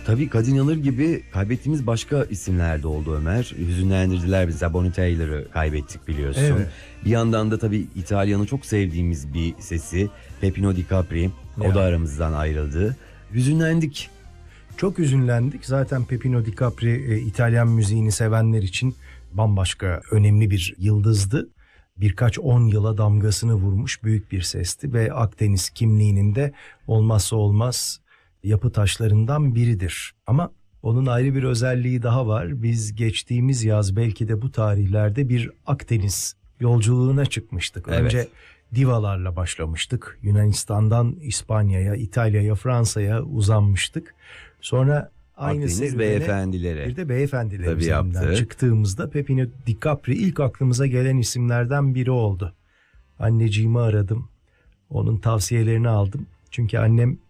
Tabii Kadın Yanır gibi kaybettiğimiz başka isimler de oldu Ömer. Hüzünlendirdiler bizi. Bonnie Tyler'ı kaybettik biliyorsun. Evet. Bir yandan da tabii İtalyan'ı çok sevdiğimiz bir sesi Peppino Di Capri. O da aramızdan ayrıldı. Hüzünlendik. Çok hüzünlendik. Zaten Peppino Di Capri İtalyan müziğini sevenler için bambaşka önemli bir yıldızdı. Birkaç 10 yıla damgasını vurmuş büyük bir sesti ve Akdeniz kimliğinin de olmazsa olmaz yapı taşlarından biridir. Ama onun ayrı bir özelliği daha var. Biz geçtiğimiz yaz belki de bu tarihlerde bir Akdeniz yolculuğuna çıkmıştık. Evet. Önce divalarla başlamıştık. Yunanistan'dan İspanya'ya, İtalya'ya, Fransa'ya uzanmıştık. Sonra aynı Akdeniz serüvene beyefendilere. bir de beyefendiler Tabii üzerinden yaptı. çıktığımızda Peppino Di Capri ilk aklımıza gelen isimlerden biri oldu. Anneciğimi aradım. Onun tavsiyelerini aldım. Çünkü annem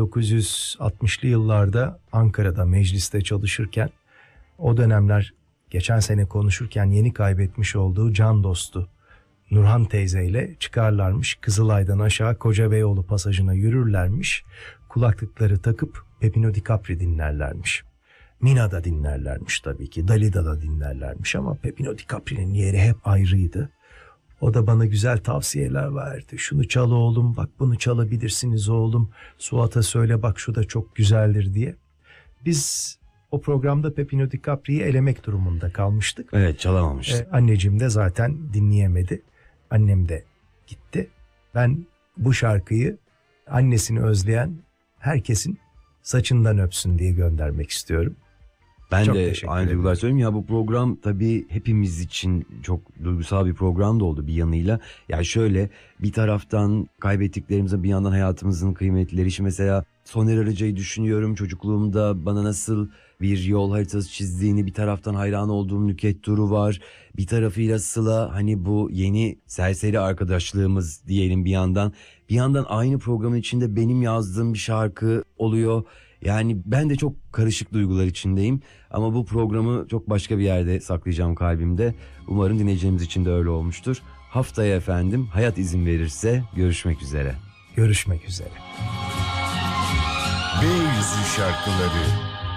1960'lı yıllarda Ankara'da mecliste çalışırken, o dönemler geçen sene konuşurken yeni kaybetmiş olduğu can dostu Nurhan teyzeyle çıkarlarmış. Kızılay'dan aşağı Kocabeyoğlu pasajına yürürlermiş. Kulaklıkları takıp Peppino Di Capri dinlerlermiş. Mina'da dinlerlermiş tabii ki. Dalida'da dinlerlermiş ama Peppino Di Capri'nin yeri hep ayrıydı. O da bana güzel tavsiyeler verdi. Şunu çal oğlum, bak bunu çalabilirsiniz oğlum. Suat'a söyle bak şu da çok güzeldir diye. Biz o programda Peppino Di Capri'yi elemek durumunda kalmıştık. Evet, çalamamıştık. Anneciğim de zaten dinleyemedi. Annem de gitti. Ben bu şarkıyı annesini özleyen herkesin saçından öpsün diye göndermek istiyorum. Ben Çok de teşekkür aynı ederim. duygular söyleyeyim. Ya bu program tabii hepimiz için çok duygusal bir program da oldu bir yanıyla. Yani şöyle, bir taraftan kaybettiklerimize, bir yandan hayatımızın kıymetlileri. Şimdi mesela Soner Arıcı'yı düşünüyorum. Çocukluğumda bana nasıl bir yol haritası çizdiğini, bir taraftan hayran olduğum Nükhet Duru var. Bir tarafıyla Sıla, hani bu yeni serseri arkadaşlığımız diyelim bir yandan. Bir yandan aynı programın içinde benim yazdığım bir şarkı oluyor. Yani ben de çok karışık duygular içindeyim ama bu programı çok başka bir yerde saklayacağım kalbimde. Umarım dinleyeceğimiz için de öyle olmuştur. Haftaya efendim, hayat izin verirse görüşmek üzere. Görüşmek üzere. B100'ün şarkıları